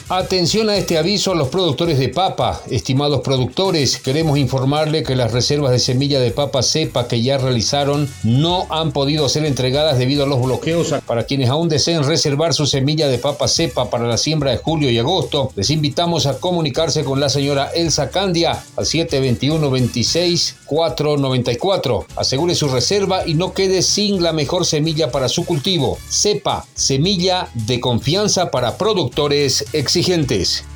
Atención a este aviso a los productores de papa. Estimados productores, queremos informarle que las reservas de semilla de papa cepa que ya realizaron no han podido ser entregadas debido a los bloqueos. Para quienes aún deseen reservar su semilla de papa cepa para la siembra de julio y agosto, les invitamos a comunicarse con la señora Elsa Candia al 721-26-494. Asegure su reserva y no quede sin la mejor semilla para su cultivo. Cepa, semilla de confianza para productores exigentes.